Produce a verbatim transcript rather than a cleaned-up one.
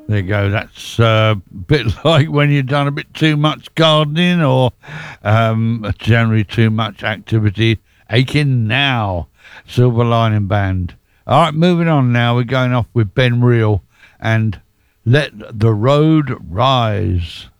There you go. That's uh, a bit like when you've done a bit too much gardening or um, generally too much activity. Aching Now, Silver Lining Band. All right, moving on now. We're going off with Ben Reel and Let the Road Rise.